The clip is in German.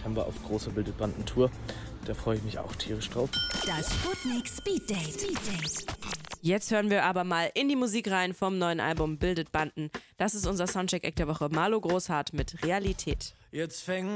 September auf großer Bildet Banden-Tour. Da freue ich mich auch tierisch drauf. Das Sputnik Speed Date. Jetzt hören wir aber mal in die Musik rein vom neuen Album Bildet Banden. Das ist unser Soundcheck-Act der Woche. Marlo Großhardt mit Realität. Jetzt fängt